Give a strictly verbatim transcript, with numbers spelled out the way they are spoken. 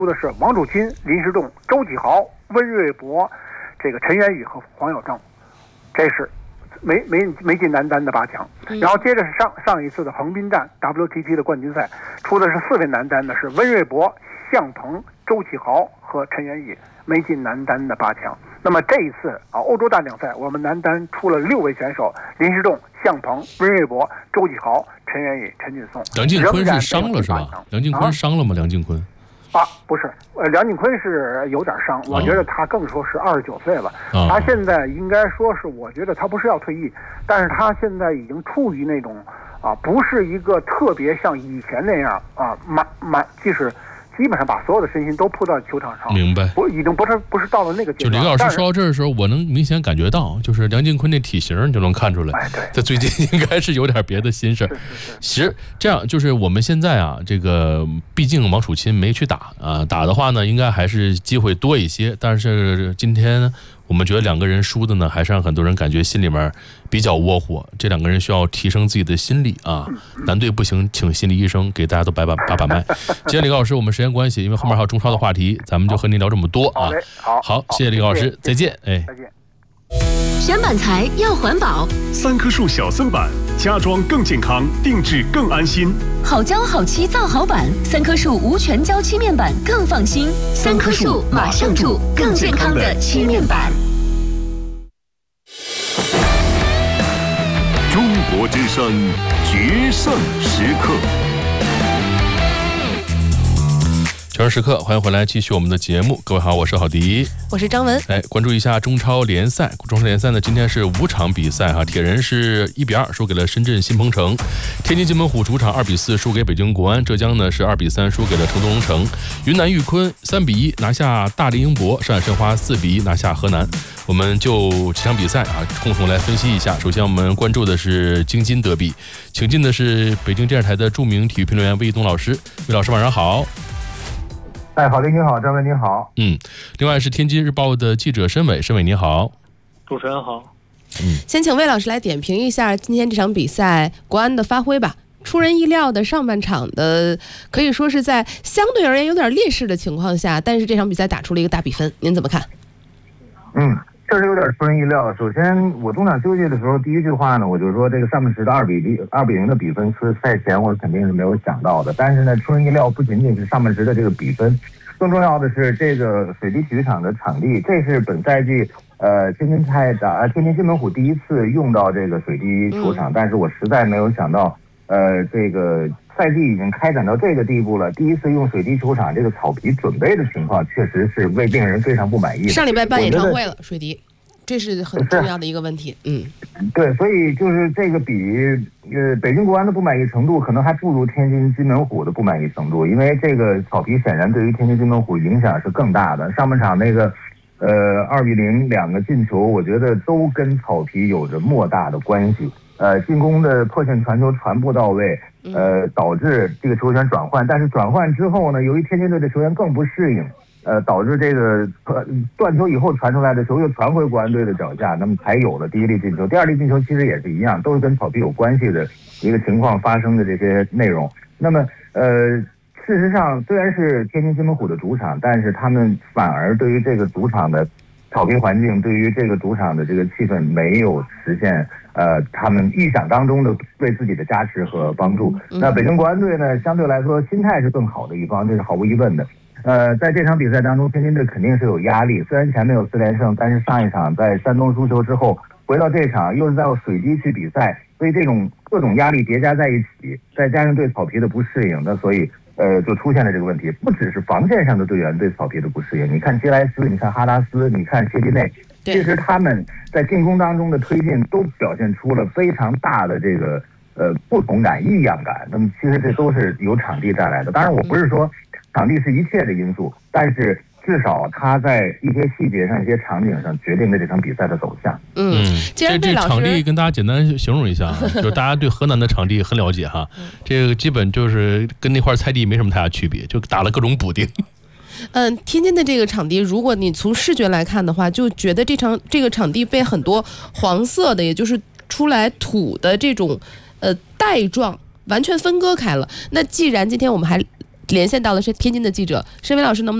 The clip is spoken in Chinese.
出的是王楚钦、林时栋、周启豪、温瑞博、这个陈元宇和黄有正，这是没没没进男单的八强。然后接着是上上一次的横滨站 W T T 的冠军赛，出的是四位男单的是温瑞博、向鹏、周启豪和陈元宇，没进男单的八强。那么这一次啊，欧洲大奖赛我们男单出了六位选手：林时栋、向鹏、温瑞博、周启豪、陈元宇、陈俊颂。 梁靖昆是伤了是吧？梁靖昆伤了吗？梁靖昆啊，不是，呃，梁靖昆是有点伤，我觉得他更说是二十九岁了，哦、他现在应该说是，我觉得他不是要退役，但是他现在已经处于那种啊，不是一个特别像以前那样啊，满满，即使基本上把所有的身心都扑到球场上， 明白？ 不，已经不是不是到了那个阶段。 就李老师说到这儿的时候，我能明显感觉到，就是梁靖昆那体型，你就能看出来， 哎，对， 他最近应该是有点别的心事。 是是是。 其实这样，就是我们现在啊，这个毕竟王楚钦没去打啊，打的话呢，应该还是机会多一些。但是今天呢，我们觉得两个人输的呢，还是让很多人感觉心里面比较窝火。这两个人需要提升自己的心理啊，男队不行，请心理医生给大家都把把把把脉。今天李老师，我们时间关系，因为后面还有中超的话题，咱们就和您聊这么多啊。 好， 好，谢谢李老师，再见，哎， 再见。 选板材要环保， 三棵树小森板，家装更健康，定制更安心。 好胶好漆造好板，三棵树无全胶漆面板更放心。三棵树马上住，更健康的漆面板。 中国之声决胜时刻。 决胜时刻，欢迎回来，继续我们的节目。各位好，我是郝迪， 我是张文。 来关注一下中超联赛。中超联赛呢，今天是五场比赛哈，铁人是一比二输给了深圳新鹏城，天津津门虎主场二比四输给北京国安，浙江呢是二比三输给了成都龙城，云南玉坤三比一拿下大连英博，上海申花四比一拿下河南。我们就几场比赛啊，共同来分析一下。首先我们关注的是京津德比，请进的是北京电视台的著名体育评论员魏一东老师。魏老师晚上好。 哎，郝林你好，张文你好。 嗯，另外是天津日报的记者申伟，申伟你好。 主持人好。 嗯，先请魏老师来点评一下今天这场比赛国安的发挥吧。出人意料的上半场的，可以说是在相对而言有点劣势的情况下，但是这场比赛打出了一个大比分，您怎么看？ 嗯，确实有点出人意料。首先，我中场休息的时候，第一句话呢，我就说这个上半时的二比零、二比零的比分是赛前我肯定是没有想到的。但是呢，出人意料不仅仅是上半时的这个比分，更重要的是这个水滴体育场的场地，这是本赛季呃天津泰达、呃天津津门虎第一次用到这个水滴球场，嗯、但是我实在没有想到，呃，这个赛季已经开展到这个地步了，第一次用水滴球场这个草皮准备的情况，确实是为令人非常不满意的。 上礼拜办演唱会了，水滴。这是很重要的一个问题，嗯， 对，所以就是这个比呃北京国安的不满意程度，可能还不如天津津门虎的不满意程度，因为这个草皮显然对于天津津门虎影响是更大的。上半场那个呃二比零两个进球，我觉得都跟草皮有着莫大的关系。呃，进攻的破线传球传不到位，呃，导致这个球权转换，但是转换之后呢，由于天津队的球员更不适应。呃，导致这个呃断球以后传出来的球又传回国安队的脚下，那么才有了第一粒进球。第二粒进球其实也是一样，都是跟草皮有关系的一个情况发生的这些内容。那么呃，事实上虽然是天津津门虎的主场，但是他们反而对于这个主场的草皮环境，对于这个主场的这个气氛没有实现呃他们预想当中的对自己的加持和帮助。那北京国安队呢，相对来说心态是更好的一方，这是毫无疑问的。呃，在这场比赛当中，天津队肯定是有压力。虽然前面有四连胜，但是上一场在山东输球之后，回到这场又是在水滴去比赛，所以这种各种压力叠加在一起，再加上对草皮的不适应，那所以呃就出现了这个问题。不只是防线上的队员对草皮的不适应，你看吉莱斯，你看哈拉斯，你看谢蒂内，其实他们在进攻当中的推进都表现出了非常大的这个呃不同感、异样感。那么其实这都是由场地带来的。当然，我不是说场地是一切的因素，但是至少他在一些细节上、一些场景上决定了这场比赛的走向。 嗯， 这这场地跟大家简单形容一下，就是大家对河南的场地很了解哈，这个基本就是跟那块菜地没什么太大区别，就打了各种补丁。 嗯，天津的这个场地，如果你从视觉来看的话，就觉得这场这个场地被很多黄色的，也就是出来土的这种呃带状完全分割开了。那既然今天我们还连线到的是天津的记者申伟老师，能不能